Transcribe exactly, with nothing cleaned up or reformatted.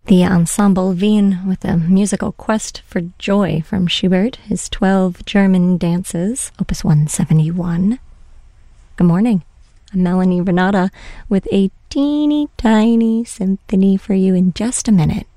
The Ensemble Wien with a musical quest for joy from Schubert, his twelve German dances, opus one seventy-one. Good morning. I'm Melanie Renata with a teeny tiny symphony for you in just a minute.